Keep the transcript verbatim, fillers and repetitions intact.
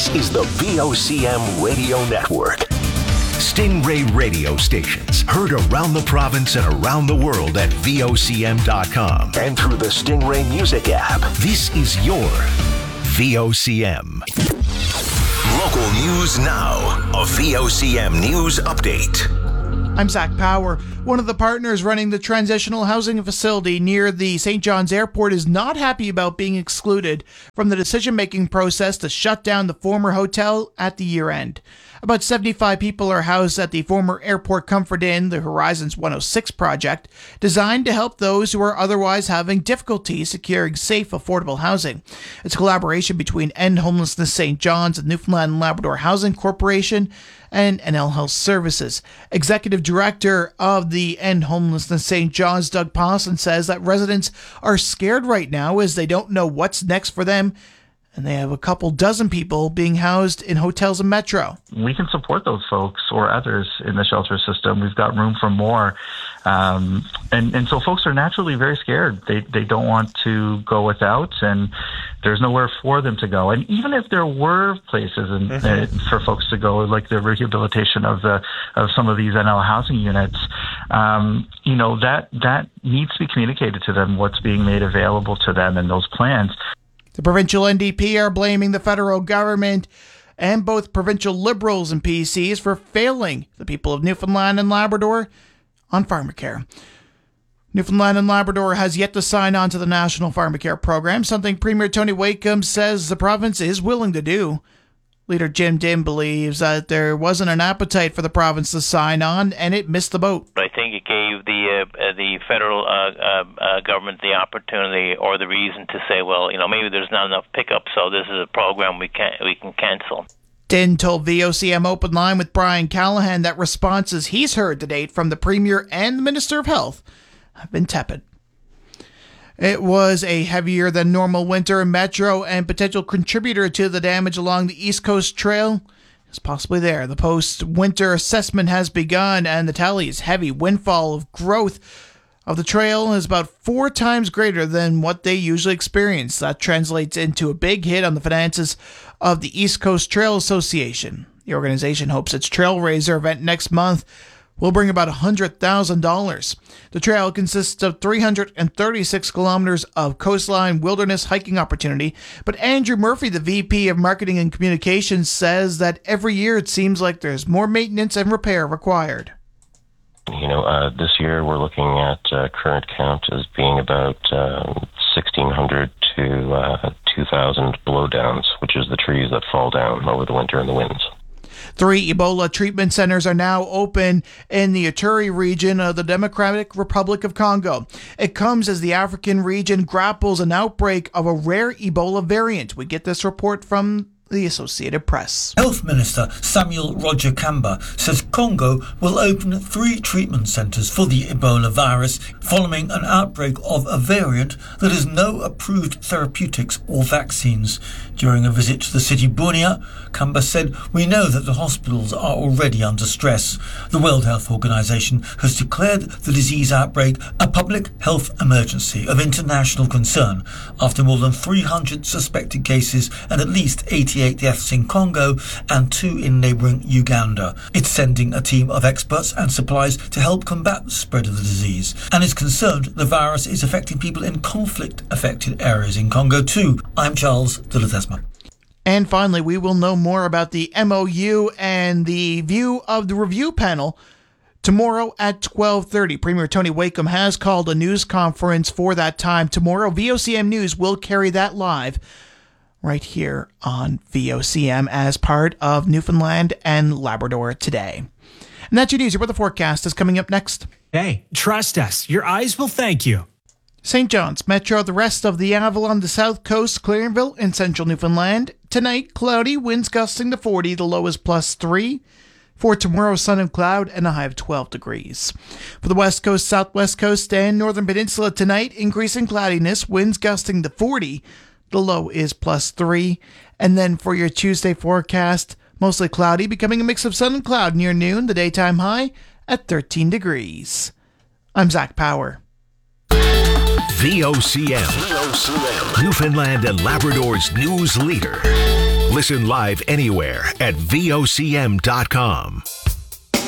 is the V O C M Radio Network. Stingray radio stations heard around the province and around the world at V O C M dot com and through the Stingray Music app. This is your V O C M. Local news now. A V O C M News Update. I'm Zach Power. One of the partners running the transitional housing facility near the Saint John's Airport is not happy about being excluded from the decision-making process to shut down the former hotel at the year-end. About seventy-five people are housed at the former Airport Comfort Inn, the Horizons one oh six project, designed to help those who are otherwise having difficulty securing safe, affordable housing. It's a collaboration between End Homelessness Saint John's and Newfoundland and Labrador Housing Corporation and N L Health Services. Executive Director of the End Homelessness Saint John's, Doug Pawson, says that residents are scared right now as they don't know what's next for them, and they have a couple dozen people being housed in hotels in Metro. We can support those folks or others in the shelter system. We've got room for more. Um, and, and so folks are naturally very scared. They they don't want to go without, and there's nowhere for them to go. And even if there were places in, mm-hmm. uh, for folks to go, like the rehabilitation of the of some of these N L housing units, um, you know, that that needs to be communicated to them, what's being made available to them in those plans. The provincial N D P are blaming the federal government and both provincial Liberals and P Cs for failing the people of Newfoundland and Labrador on pharmacare. Newfoundland and Labrador has yet to sign on to the National Pharmacare Program, something Premier Tony Wakeham says the province is willing to do. Leader Jim Dim believes that there wasn't an appetite for the province to sign on, and it missed the boat. I think it gave the uh, the federal uh, uh, uh, government the opportunity or the reason to say, well, you know, maybe there's not enough pickup, so this is a program we can we can cancel. Din told V O C M Open Line with Brian Callahan that responses he's heard to date from the Premier and the Minister of Health have been tepid. It was a heavier than normal winter in Metro, and potential contributor to the damage along the East Coast Trail is possibly there. The post-winter assessment has begun, and the tally is heavy. Windfall of growth of the trail is about four times greater than what they usually experience. That translates into a big hit on the finances of the East Coast Trail Association. The organization hopes its Trailraiser event next month will bring about one hundred thousand dollars. The trail consists of three hundred thirty-six kilometers of coastline wilderness hiking opportunity, but Andrew Murphy, the V P of Marketing and Communications, says that every year it seems like there's more maintenance and repair required. You know, uh, this year we're looking at uh, current count as being about uh, sixteen hundred to uh, two thousand blowdowns, which is the trees that fall down over the winter and the winds. Three Ebola treatment centers are now open in the Ituri region of the Democratic Republic of Congo. It comes as the African region grapples an outbreak of a rare Ebola variant. We get this report from the Associated Press. Health Minister Samuel Roger Kamba says Congo will open three treatment centres for the Ebola virus following an outbreak of a variant that has no approved therapeutics or vaccines. During a visit to the city Bunia, Kamba said, "We know that the hospitals are already under stress. The World Health Organization has declared the disease outbreak a public health emergency of international concern after more than three hundred suspected cases and at least eighty-eight deaths in Congo and two in neighbouring Uganda. It's sending a team of experts and supplies to help combat the spread of the disease and is concerned the virus is affecting people in conflict-affected areas in Congo too." I'm Charles de Ledesma. And finally, we will know more about the M O U and the view of the review panel tomorrow at twelve thirty. Premier Tony Wakeham has called a news conference for that time tomorrow. V O C M News will carry that live right here on V O C M as part of Newfoundland and Labrador Today. And that's your news. Your weather forecast is coming up next. Hey, trust us. Your eyes will thank you. Saint John's, Metro, the rest of the Avalon, the South Coast, Clarenville, and central Newfoundland. Tonight, cloudy, winds gusting to forty, the low is plus three. For tomorrow, sun and cloud, and a high of twelve degrees. For the West Coast, Southwest Coast, and Northern Peninsula tonight, increasing cloudiness, winds gusting to forty, the low is plus three. And then for your Tuesday forecast, mostly cloudy, becoming a mix of sun and cloud near noon, the daytime high at thirteen degrees. I'm Zach Power. V O C M, Newfoundland and Labrador's news leader. Listen live anywhere at V O C M dot com.